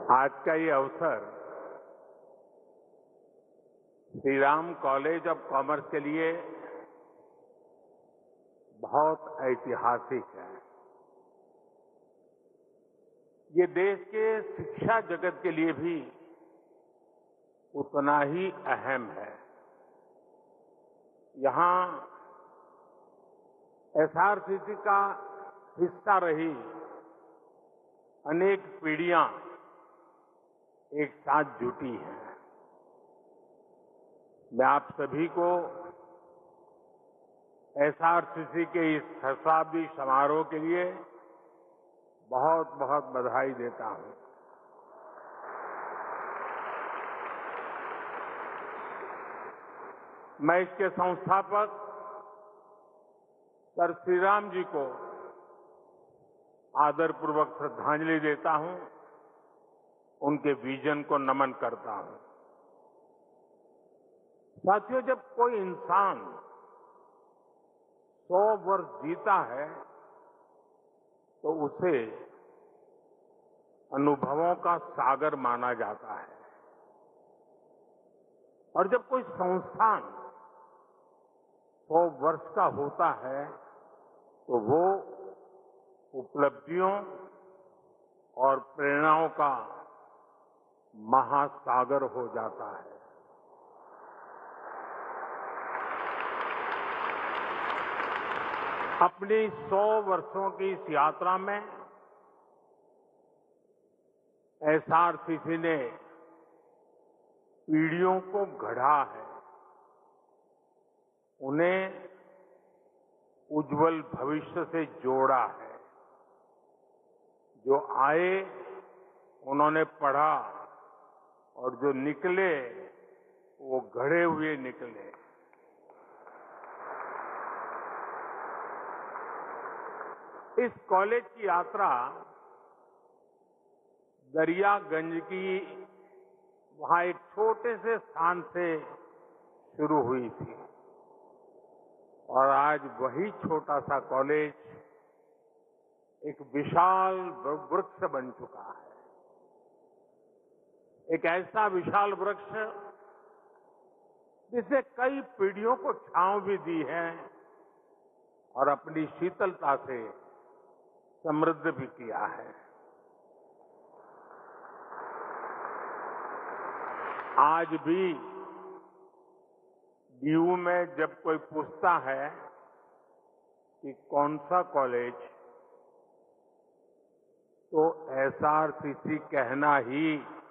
आज का ये अवसर Shri Ram college of commerce के लिए बहुत ऐतिहासिक है। ये देश के शिक्षा जगत के लिए भी उतना ही अहम है। यहां एसआरसीसी का हिस्सा रही अनेक पीढ़ियां एक साथ जुटी हैं। मैं आप सभी को एसआरसीसी के इस सहस्राब्दी समारोह के लिए बहुत बहुत बधाई देता हूं। मैं इसके संस्थापक सर श्रीराम जी को आदरपूर्वक श्रद्धांजलि देता हूं, उनके विजन को नमन करता हूं। साथियों, जब कोई इंसान 100 वर्ष जीता है तो उसे अनुभवों का सागर माना जाता है, और जब कोई संस्थान 100 वर्ष का होता है तो वो उपलब्धियों और प्रेरणाओं का महासागर हो जाता है। अपनी 100 वर्षों की इस यात्रा में एसआरसीसी ने पीढ़ियों को गढ़ा है, उन्हें उज्जवल भविष्य से जोड़ा है। जो आए उन्होंने पढ़ा और जो निकले वो गढ़े हुए निकले। इस कॉलेज की यात्रा दरियागंज की वहां एक छोटे से स्थान से शुरू हुई थी, और आज वही छोटा सा कॉलेज एक विशाल वृक्ष बन चुका है। एक ऐसा विशाल वृक्ष जिसने कई पीढ़ियों को छांव भी दी है और अपनी शीतलता से समृद्ध भी किया है। आज भी डीयू में जब कोई पूछता है कि कौन सा कॉलेज, तो एसआरसीसी कहना ही